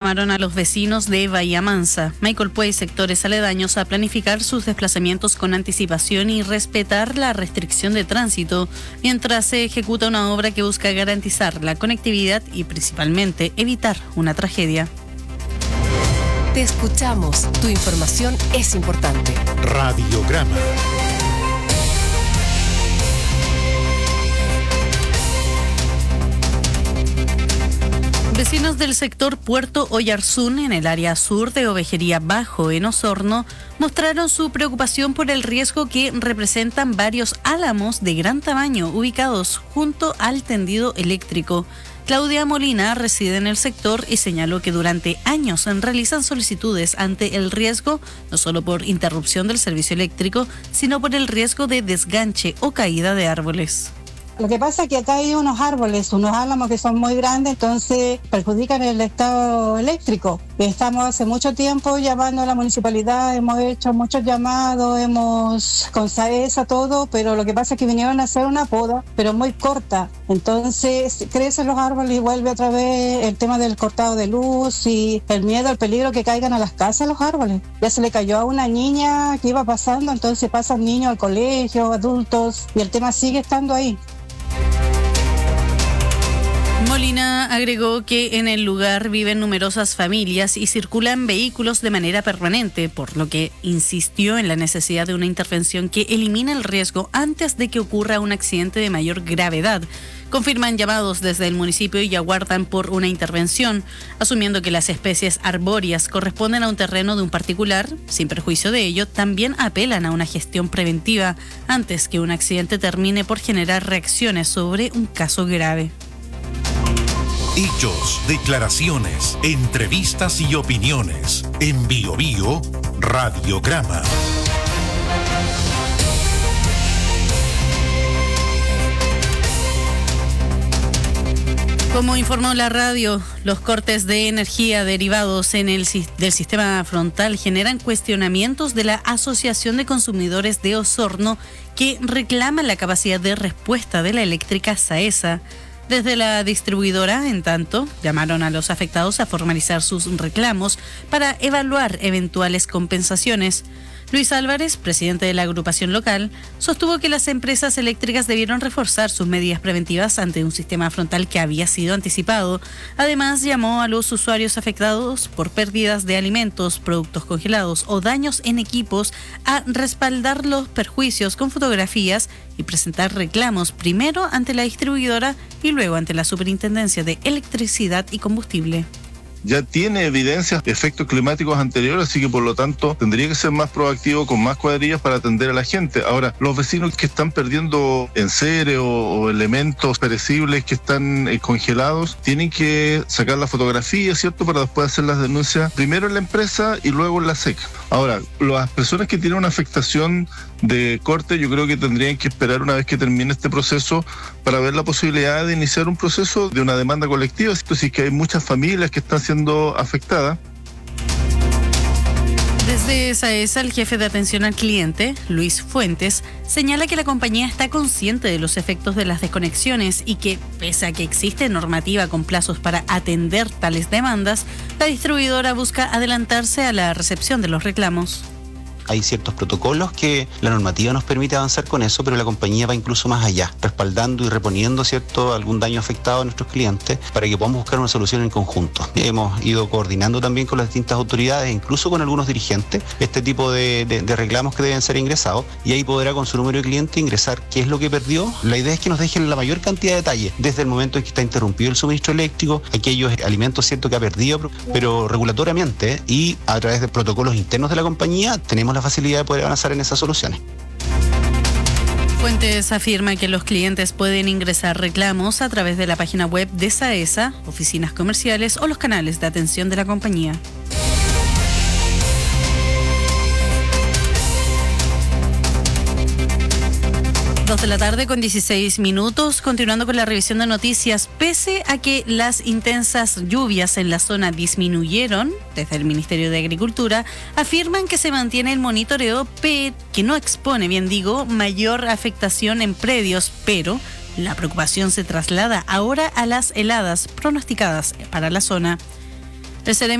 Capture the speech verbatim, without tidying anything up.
llamaron a los vecinos de Bahía Mansa, Maicolpué y sectores aledaños a planificar sus desplazamientos con anticipación y respetar la restricción de tránsito, mientras se ejecuta una obra que busca garantizar la conectividad y principalmente evitar una tragedia. Te escuchamos. Tu información es importante. Radiograma. Vecinos del sector Puerto Oyarzún, en el área sur de Ovejería Bajo, en Osorno, mostraron su preocupación por el riesgo que representan varios álamos de gran tamaño ubicados junto al tendido eléctrico. Claudia Molina reside en el sector y señaló que durante años realizan solicitudes ante el riesgo, no solo por interrupción del servicio eléctrico, sino por el riesgo de desganche o caída de árboles. Lo que pasa es que acá hay unos árboles, unos álamos que son muy grandes, entonces perjudican el estado eléctrico. Estamos hace mucho tiempo llamando a la municipalidad, hemos hecho muchos llamados, hemos con SAESA todo, pero lo que pasa es que vinieron a hacer una poda, pero muy corta. Entonces crecen los árboles y vuelve otra vez el tema del cortado de luz y el miedo, el peligro que caigan a las casas los árboles. Ya se le cayó a una niña que iba pasando, entonces pasan niños al colegio, adultos, y el tema sigue estando ahí. Molina agregó que en el lugar viven numerosas familias y circulan vehículos de manera permanente, por lo que insistió en la necesidad de una intervención que elimine el riesgo antes de que ocurra un accidente de mayor gravedad. Confirman llamados desde el municipio y aguardan por una intervención, asumiendo que las especies arbóreas corresponden a un terreno de un particular. Sin perjuicio de ello, también apelan a una gestión preventiva antes que un accidente termine por generar reacciones sobre un caso grave. Hechos, declaraciones, entrevistas y opiniones. En Bio Bio, Radiograma. Como informó la radio, los cortes de energía derivados en el, del sistema frontal generan cuestionamientos de la Asociación de Consumidores de Osorno, que reclama la capacidad de respuesta de la eléctrica SAESA. Desde la distribuidora, en tanto, llamaron a los afectados a formalizar sus reclamos para evaluar eventuales compensaciones. Luis Álvarez, presidente de la agrupación local, sostuvo que las empresas eléctricas debieron reforzar sus medidas preventivas ante un sistema frontal que había sido anticipado. Además, llamó a los usuarios afectados por pérdidas de alimentos, productos congelados o daños en equipos a respaldar los perjuicios con fotografías y presentar reclamos primero ante la distribuidora y luego ante la Superintendencia de Electricidad y Combustible. Ya tiene evidencias de efectos climáticos anteriores, así que por lo tanto tendría que ser más proactivo con más cuadrillas para atender a la gente. Ahora, los vecinos que están perdiendo enseres o, o elementos perecibles que están eh, congelados, tienen que sacar la fotografía, ¿cierto?, para después hacer las denuncias primero en la empresa y luego en la S E C. Ahora, las personas que tienen una afectación de corte, yo creo que tendrían que esperar una vez que termine este proceso para ver la posibilidad de iniciar un proceso de una demanda colectiva, ¿cierto? Si es que hay muchas familias que están siendo afectadas. Desde SAESA, el jefe de atención al cliente, Luis Fuentes, señala que la compañía está consciente de los efectos de las desconexiones y que, pese a que existe normativa con plazos para atender tales demandas, la distribuidora busca adelantarse a la recepción de los reclamos. Hay ciertos protocolos que la normativa nos permite avanzar con eso, pero la compañía va incluso más allá, respaldando y reponiendo, ¿cierto?, algún daño afectado a nuestros clientes para que podamos buscar una solución en conjunto. Hemos ido coordinando también con las distintas autoridades, incluso con algunos dirigentes, este tipo de, de, de reclamos que deben ser ingresados, y ahí podrá con su número de cliente ingresar qué es lo que perdió. La idea es que nos dejen la mayor cantidad de detalles, desde el momento en que está interrumpido el suministro eléctrico, aquellos alimentos, ¿cierto?, que ha perdido, pero regulatoriamente y a través de protocolos internos de la compañía tenemos la facilidad de poder avanzar en esas soluciones. Fuentes afirma que los clientes pueden ingresar reclamos a través de la página web de SAESA, oficinas comerciales o los canales de atención de la compañía. Dos de la tarde con dieciséis minutos, continuando con la revisión de noticias. Pese a que las intensas lluvias en la zona disminuyeron, desde el Ministerio de Agricultura afirman que se mantiene el monitoreo, que no expone, bien digo, mayor afectación en predios, pero la preocupación se traslada ahora a las heladas pronosticadas para la zona. El